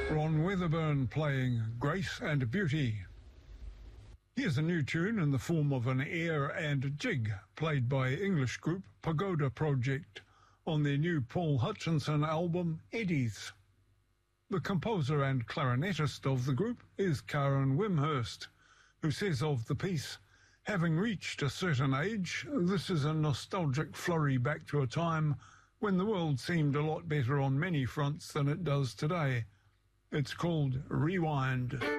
Ron Weatherburn playing Grace and Beauty. Here's a new tune in the form of an air and jig played by English group Pagoda Project on their new Paul Hutchinson album Eddies. The composer and clarinetist of the group is Karen Wimhurst, who says of the piece, having reached a certain age, this is a nostalgic flurry back to a time when the world seemed a lot better on many fronts than it does today. It's called Rewind.